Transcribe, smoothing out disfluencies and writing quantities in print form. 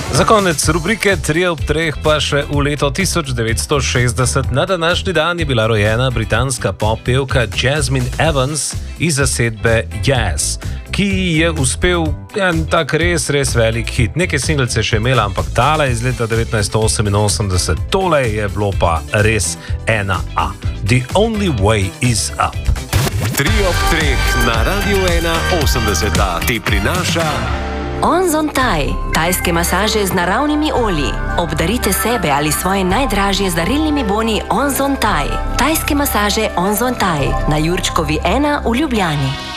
Za konec rubrike 3 ob 3 pa še v leto 1960 na današnji dan je bila rojena britanska pop-pevka Jasmine Evans iz zasedbe Yes, ki je uspel en tak res velik hit. Nekaj singlece še imela, ampak tale iz leta 1988, tole je bilo pa res ena A. The Only Way Is Up. 3 ob 3 na Radio 1 80 ti prinaša Onzontaj, tajske masaže z naravnimi olji. Obdarite sebe ali svoje najdražje z darilnimi boni Onzontaj. Tajske masaže Onzontaj na Jurčkovi 1 v Ljubljani.